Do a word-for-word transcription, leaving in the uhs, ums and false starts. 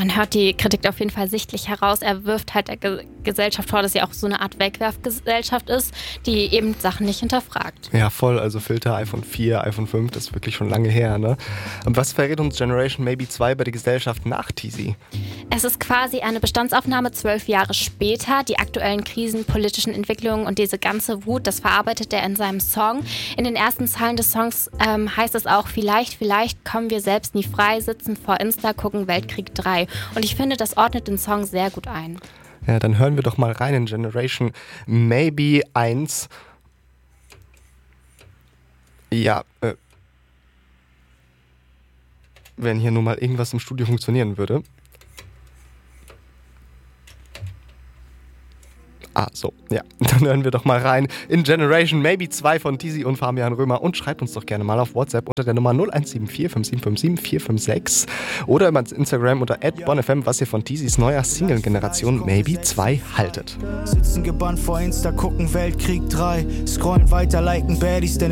Man hört die Kritik auf jeden Fall sichtlich heraus. Er wirft halt der Ge- Gesellschaft vor, dass sie auch so eine Art Wegwerfgesellschaft ist, die eben Sachen nicht hinterfragt. Ja, voll. Also Filter, iPhone vier, iPhone fünf, das ist wirklich schon lange her, ne? Was verrät uns Generation Maybe zwei über die Gesellschaft nach Teasy? Es ist quasi eine Bestandsaufnahme zwölf Jahre später. Die aktuellen Krisen, politischen Entwicklungen und diese ganze Wut, das verarbeitet er in seinem Song. In den ersten Zeilen des Songs ähm, heißt es auch, vielleicht, vielleicht kommen wir selbst nie frei, sitzen vor Insta, gucken Weltkrieg drei. Und ich finde, das ordnet den Song sehr gut ein. Ja, dann hören wir doch mal rein in Generation Maybe eins. Ja, äh, wenn hier nur mal irgendwas im Studio funktionieren würde. Ah, so, ja. Dann hören wir doch mal rein in Generation Maybe zwei von Teasy und Fabian Römer und schreibt uns doch gerne mal auf WhatsApp unter der Nummer null eins sieben vier fünf sieben fünf sieben vier fünf sechs oder über Instagram unter at bonfm, was ihr von Teasys neuer Single-Generation Maybe zwei haltet. Sitzen gebannt vor Insta, gucken Weltkrieg drei, scrollen weiter, liken Baddies, denn